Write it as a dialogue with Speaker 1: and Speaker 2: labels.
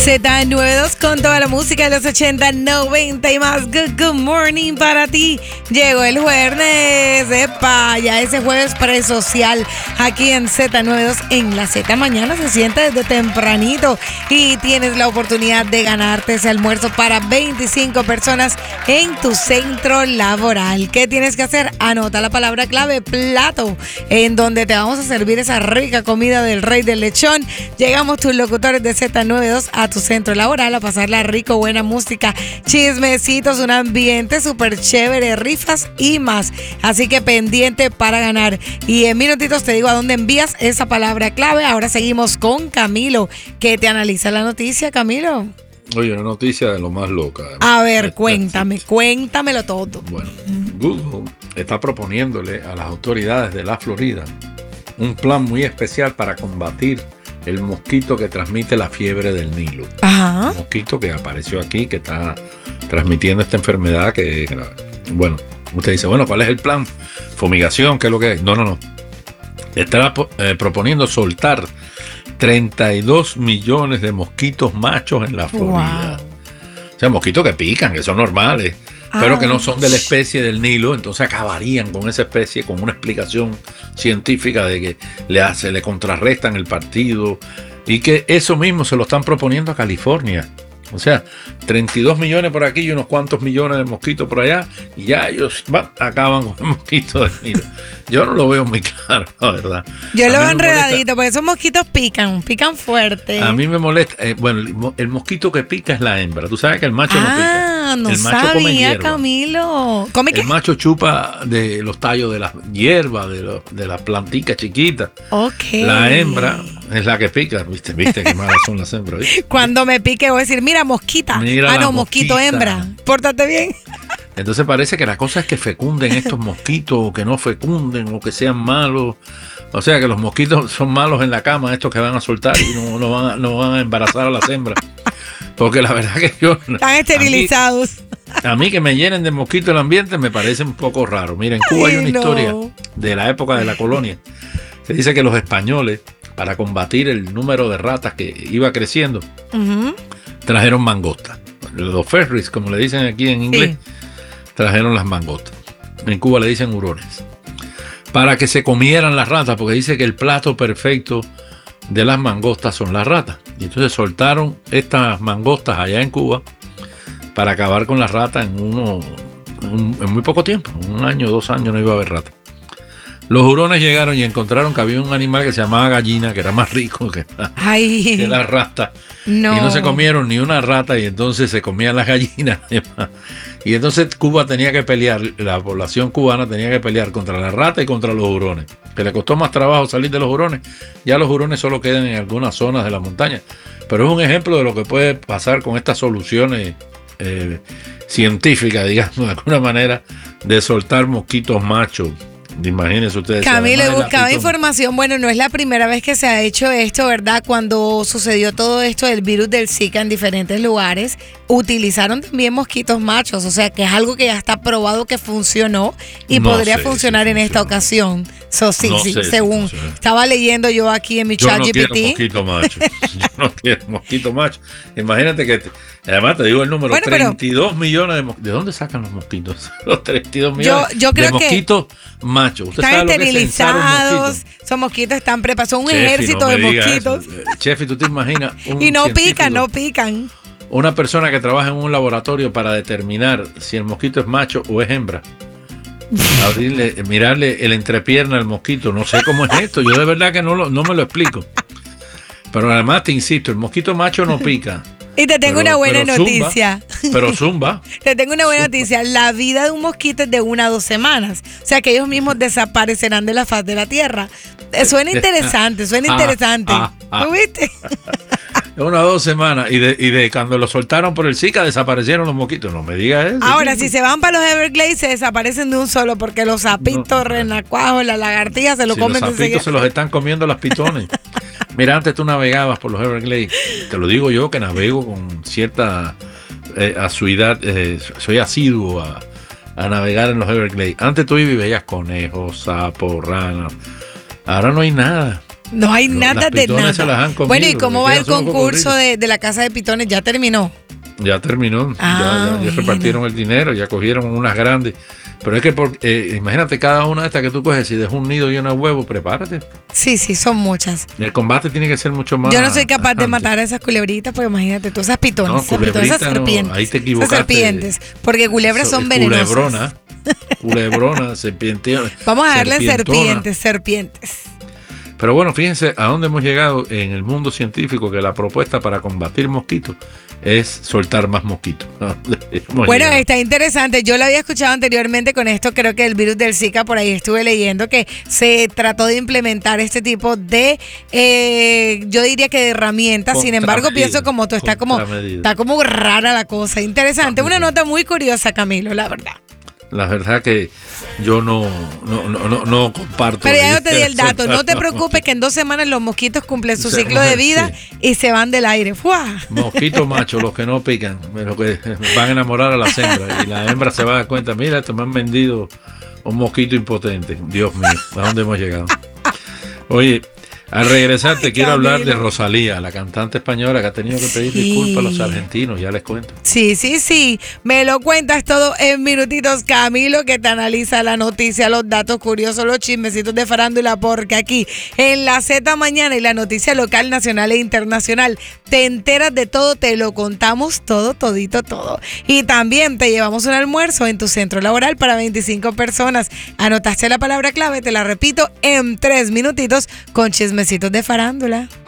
Speaker 1: Z92 con toda la música de los 80, 90 y más. Good morning para ti. Llegó el jueves, ya ese jueves presocial aquí en Z92 en la Z. Mañana se siente desde tempranito y tienes la oportunidad de ganarte ese almuerzo para 25 personas en tu centro laboral. ¿Qué tienes que hacer? Anota la palabra clave plato, en donde te vamos a servir esa rica comida del Rey del Lechón. Llegamos tus locutores de Z92 a tu centro laboral a pasarla rico, buena música, chismecitos, un ambiente súper chévere, rifas y más. Así que pendiente para ganar. Y en minutitos te digo a dónde envías esa palabra clave. Ahora seguimos con Camilo, que te analiza la noticia. Camilo.
Speaker 2: Oye, una noticia de lo más loca.
Speaker 1: A ver, cuéntamelo todo.
Speaker 2: Bueno, Google está proponiéndole a las autoridades de la Florida un plan muy especial para combatir el mosquito que transmite la fiebre del Nilo.
Speaker 1: Ajá.
Speaker 2: Un mosquito que apareció aquí, que está transmitiendo esta enfermedad que, bueno, usted dice, bueno, ¿cuál es el plan? ¿Fumigación? ¿Qué es lo que es? No. Está proponiendo soltar 32 millones de mosquitos machos en la Florida. Wow. O sea, mosquitos que pican, que son normales, pero que no son de la especie del Nilo, entonces acabarían con esa especie, con una explicación científica de que le contrarrestan el partido, y que eso mismo se lo están proponiendo a California. O sea, 32 millones por aquí y unos cuantos millones de mosquitos por allá, y ya ellos acaban con el mosquito del Nilo. Yo no lo veo muy claro, la verdad.
Speaker 1: Yo lo veo enredadito, porque esos mosquitos pican fuerte.
Speaker 2: A mí me molesta, bueno, el mosquito que pica es la hembra. Tú sabes que el macho no pica.
Speaker 1: No
Speaker 2: el macho
Speaker 1: sabía,
Speaker 2: come hierba.
Speaker 1: Camilo. ¿Come qué?
Speaker 2: El macho chupa de los tallos de las hierbas, de las plantitas chiquitas.
Speaker 1: Okay.
Speaker 2: La hembra es la que pica. ¿Viste qué malas son las hembras? ¿Viste?
Speaker 1: Cuando me pique voy a decir, mira, mosquita. Mosquito hembra. Pórtate bien.
Speaker 2: Entonces parece que la cosa es que fecunden estos mosquitos, o que no fecunden, o que sean malos. O sea, que los mosquitos son malos en la cama, estos que van a soltar y no van a embarazar a las hembras. Porque la verdad que yo...
Speaker 1: Están esterilizados.
Speaker 2: A mí que me llenen de mosquitos el ambiente me parece un poco raro. Mira, en Cuba hay una historia de la época de la colonia. Se dice que los españoles, para combatir el número de ratas que iba creciendo, trajeron mangostas. Los ferries, como le dicen aquí en inglés, trajeron las mangostas. En Cuba le dicen hurones. Para que se comieran las ratas, porque dice que el plato perfecto de las mangostas son las ratas. Y entonces soltaron estas mangostas allá en Cuba para acabar con las ratas en muy poco tiempo. 1 año, 2 años no iba a haber ratas. Los hurones llegaron y encontraron que había un animal que se llamaba gallina, que era más rico que la rata. No. Y no se comieron ni una rata, y entonces se comían las gallinas. Y entonces Cuba tenía que pelear, la población cubana tenía que pelear contra la rata y contra los hurones. Que le costó más trabajo salir de los hurones. Ya los hurones solo quedan en algunas zonas de la montaña. Pero es un ejemplo de lo que puede pasar con estas soluciones científicas, digamos, de alguna manera, de soltar mosquitos machos. Imagínense ustedes.
Speaker 1: Camilo, buscaba información. Bueno, no es la primera vez que se ha hecho esto, ¿verdad? Cuando sucedió todo esto del virus del Zika en diferentes lugares, utilizaron también mosquitos machos. O sea, que es algo que ya está probado que funcionó y podría funcionar en esta ocasión. Según estaba leyendo yo aquí en mi chat GPT.
Speaker 2: Yo no quiero mosquito macho. Imagínate que... Además te digo el número, 32 millones de mosquitos. ¿De dónde sacan los mosquitos? Los 32 millones
Speaker 1: yo creo
Speaker 2: de mosquitos machos. ¿Usted
Speaker 1: están
Speaker 2: sabe
Speaker 1: esterilizados, esos mosquitos están preparados, son un ejército de mosquitos.
Speaker 2: Chefi, ¿tú te imaginas?
Speaker 1: Y no pican.
Speaker 2: Una persona que trabaja en un laboratorio para determinar si el mosquito es macho o es hembra. Mirarle el entrepierna al mosquito. No sé cómo es esto. Yo de verdad que no me lo explico. Pero además te insisto, el mosquito macho no pica.
Speaker 1: Y te tengo una buena noticia.
Speaker 2: Pero zumba.
Speaker 1: Te tengo una buena noticia. La vida de un mosquito es de 1 a 2 semanas. O sea que ellos mismos desaparecerán de la faz de la tierra. Suena interesante. ¿Tú viste?
Speaker 2: 1 a 2 semanas. Y de cuando lo soltaron por el Zika desaparecieron los mosquitos. No me digas eso.
Speaker 1: Ahora, si se van para los Everglades, se desaparecen de un solo, porque los sapitos, renacuajos, las lagartijas se lo comen.
Speaker 2: Los sapitos se los están comiendo las pitones. Mira, antes tú navegabas por los Everglades. Te lo digo yo, que navego con cierta asiduidad. Soy asiduo a navegar en los Everglades. Antes tú ibas y veías conejos, sapos, ranas. Ahora no hay nada.
Speaker 1: No hay nada de nada.
Speaker 2: Se las han comido,
Speaker 1: bueno, ¿y cómo va el concurso de la casa de pitones? ¿Ya terminó?
Speaker 2: Ya terminó, ya repartieron el dinero, ya cogieron unas grandes. Pero es que, imagínate, cada una de estas que tú coges, si dejas un nido y una huevo, prepárate.
Speaker 1: Sí, son muchas.
Speaker 2: El combate tiene que ser mucho más.
Speaker 1: Yo no soy capaz de matar a esas culebritas, porque imagínate tú, esas pitones, esas serpientes.
Speaker 2: No, ahí te equivocaste.
Speaker 1: Esas serpientes, porque culebras son venenosas.
Speaker 2: Culebrona, serpientona.
Speaker 1: Vamos a darle serpientes.
Speaker 2: Pero bueno, fíjense a dónde hemos llegado en el mundo científico, que la propuesta para combatir mosquitos es soltar más mosquitos.
Speaker 1: Bueno, está interesante. Yo lo había escuchado anteriormente con esto, creo que el virus del Zika, por ahí estuve leyendo que se trató de implementar este tipo de, yo diría que de herramientas. Sin embargo, pienso como tú, está como rara la cosa. Interesante, una nota muy curiosa, Camilo, la verdad.
Speaker 2: La verdad que yo no comparto.
Speaker 1: Pero ya yo te di el dato. No te preocupes que en 2 semanas los mosquitos cumplen su ciclo de vida y se van del aire. ¡Fua!
Speaker 2: Mosquitos machos, los que no pican, los que van a enamorar a las hembras. Y la hembra se va a dar cuenta, mira, esto me han vendido un mosquito impotente. Dios mío, ¿a dónde hemos llegado? Oye, al regresar te quiero hablar de Rosalía, la cantante española que ha tenido que pedir disculpas a los argentinos, ya les cuento.
Speaker 1: Sí, me lo cuentas todo en minutitos, Camilo, que te analiza la noticia, los datos curiosos, los chismecitos de farándula, porque aquí en la Z Mañana y la noticia local, nacional e internacional, te enteras de todo, te lo contamos todito. Y también te llevamos un almuerzo en tu centro laboral para 25 personas. Anotaste la palabra clave, te la repito, en 3 minutitos con chismecitos de farándula.